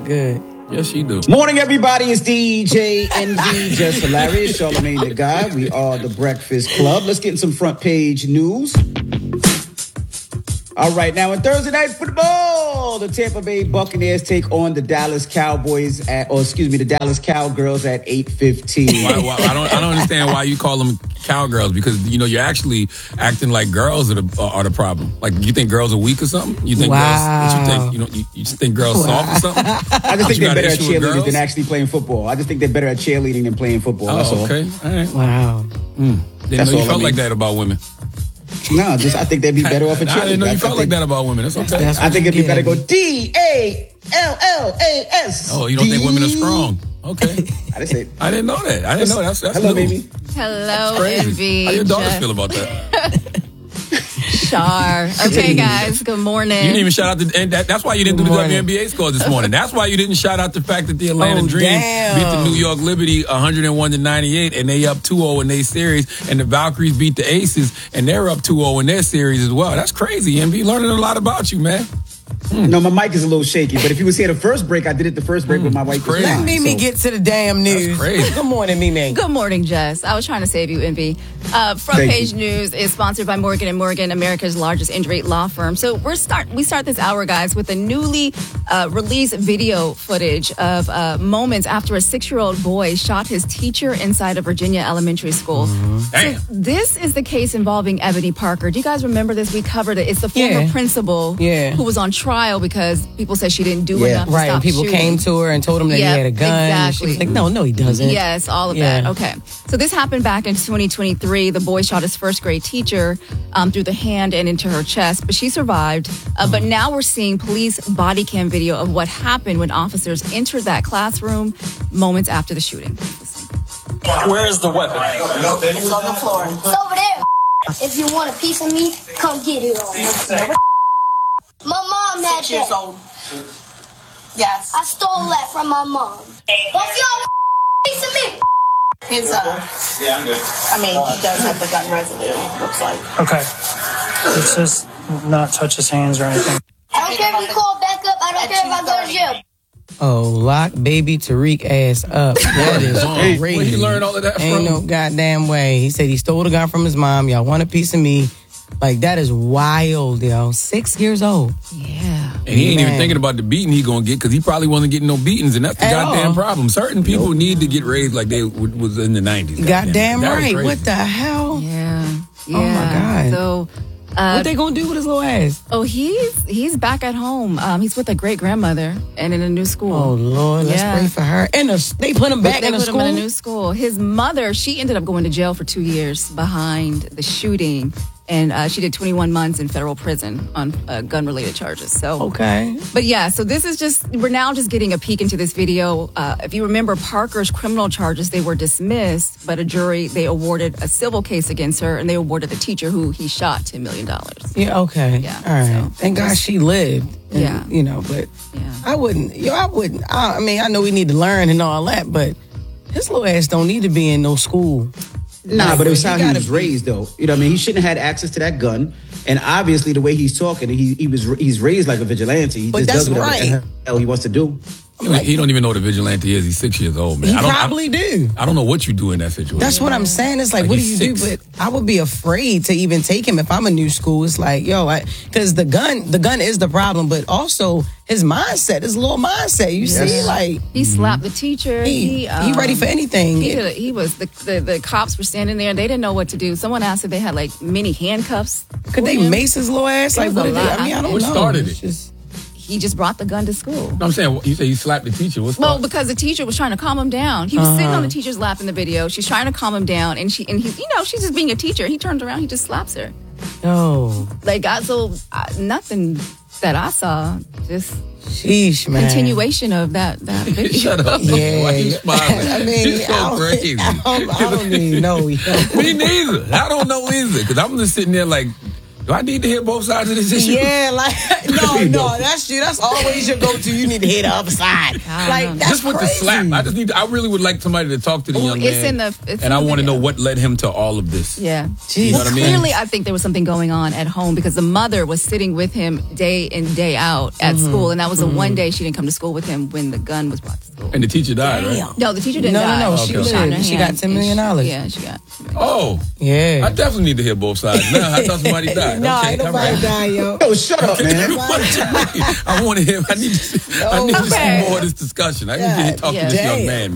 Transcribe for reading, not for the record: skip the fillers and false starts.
good. Yes, she do. Morning, everybody. It's DJ NV, Just Hilarious, Charlamagne the Guy. We are the Breakfast Club. Let's get in some front page news. All right, now in Thursday Night Football, the Tampa Bay Buccaneers take on the Dallas Cowboys the Dallas Cowgirls at 8:15. I don't understand why you call them cowgirls, because you're actually acting like girls are the problem. Like, you think girls are weak or something? You think you think girls soft or something? I just think they're better at cheerleading than actually playing football. I just think they're better at cheerleading than playing football. That's all. Okay, all right. Wow. Didn't know you felt like that about women. No, I think they'd be better off at cheerleading. I didn't know you felt like that about women. That's okay. I think it'd be better to go DALLAS. Oh, you don't think women are strong? Okay. I didn't say. I didn't know that. I didn't know that. That's hello, new. baby. Hello, Envy. How your daughters feel about that? Char. Okay, guys. Good morning. You didn't even shout out and that's why you didn't do the WNBA scores this morning. That's why you didn't shout out the fact that the Atlanta Dream beat the New York Liberty 101-98, and they up 2-0 in their series, and the Valkyries beat the Aces, and they're up 2-0 in their series as well. That's crazy, MB. Learning a lot about you, man. No, my mic is a little shaky, but if you was here the first break, I did it the first break with my wife. Let Mimi get to the damn news. That's crazy. Good morning, Mimi. Good morning, Jess. I was trying to save you, Envy. Front page news is sponsored by Morgan & Morgan, America's largest injury rate law firm. So we start this hour, guys, with a newly released video footage of moments after a 6-year-old boy shot his teacher inside a Virginia elementary school. So this is the case involving Ebony Parker. Do you guys remember this? We covered it. It's the former principal who was on trial because people said she didn't do enough to stop and people shooting. came to her and told him that he had a gun. Exactly. She was like, no, he doesn't. Yes, all of that. Okay. So this happened back in 2023. The boy shot his first grade teacher through the hand and into her chest, but she survived. But now we're seeing police body cam video of what happened when officers entered that classroom moments after the shooting. Where is the weapon? It's on the floor. It's over there. If you want a piece of me, come get it. My mom had that. Yes. I stole that from my mom. What's your piece of me? His, Yeah, I'm good. I mean, he does have the gun residue, looks like. Okay. Let's just not touch his hands or anything. I don't care if you call back up. I don't care if I go to jail. Oh, lock baby Tariq ass up. That is crazy. Where you learn all of that from? Ain't no goddamn way. He said he stole the gun from his mom. Y'all want a piece of me. Like, that is wild, yo. 6 years old. Yeah. And he ain't even thinking about the beating he gonna get, because he probably wasn't getting no beatings, and that's the goddamn problem. Certain people need to get raised like they was in the 90s. Goddamn right. What the hell? Yeah. Oh, my God. So... what they gonna do with his little ass? Oh, he's back at home. He's with a great grandmother and in a new school. Oh Lord, let's pray for her. And they put him back in a school. They put him in a new school. His mother, she ended up going to jail for 2 years behind the shooting, and she did 21 months in federal prison on gun-related charges. So okay, but yeah, so this is we're now just getting a peek into this video. If you remember, Parker's criminal charges, they were dismissed, but a jury, they awarded a civil case against her, and they awarded the teacher who he shot $10 million. Yeah, okay. Yeah. All right. So, thank God she lived. And, but I wouldn't. I mean, I know we need to learn and all that, but his little ass don't need to be in no school. Nah, but it was how he was raised, though. You know what I mean? He shouldn't have had access to that gun. And obviously, the way he's talking, he's raised like a vigilante. He just does whatever the hell he wants to do. He don't even know what a vigilante is. He's 6 years old, man. He probably do. I don't know what you do in that situation. That's what I'm saying. It's like what do you do? But I would be afraid to even take him if I'm a new school. It's like, because the gun is the problem, but also his mindset, his little mindset. You see, like he slapped the teacher. He ready for anything. He was the cops were standing there and they didn't know what to do. Someone asked if they had like mini handcuffs. Could they mace his little ass? Like what did they? I mean, I don't know. What started it? He just brought the gun to school. No, I'm saying, you say you slapped the teacher. Well, because the teacher was trying to calm him down. He was sitting on the teacher's lap in the video. She's trying to calm him down, and he's, she's just being a teacher. He turns around, he just slaps her. Oh. Nothing that I saw. Just sheesh, man. Continuation of that video. Shut up. Yeah. Why you smiling? I mean, it's so crazy. I don't even know. Me neither. I don't know either. Because I'm just sitting there like, do I need to hear both sides of this issue? Yeah, like, No, that's you. That's always your go-to. You need to hit the other side. Like that's just with crazy. the slap. I really would like somebody to talk to the young man. And I want to know what led him to all of this. Yeah. You know what I mean? Clearly, I think there was something going on at home because the mother was sitting with him day in, day out at school. And that was the one day she didn't come to school with him when the gun was brought to school. And the teacher died, right? No, the teacher didn't die. No, she shot in her hand. She got $10 million. Yeah, she got. Oh. Yeah. I definitely need to hear both sides. Now, I thought somebody died. No, ain't nobody died, yo. Yo, shut up, man. I want to hear. I need to see more of this discussion. I need to talk to this young man.